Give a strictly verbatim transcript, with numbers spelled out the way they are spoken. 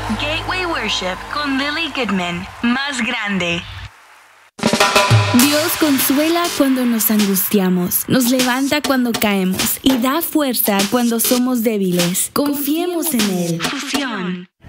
Gateway Worship con Lily Goodman. Más grande. Dios consuela cuando nos angustiamos, nos levanta cuando caemos y da fuerza cuando somos débiles. Confiemos en Él. Fusión.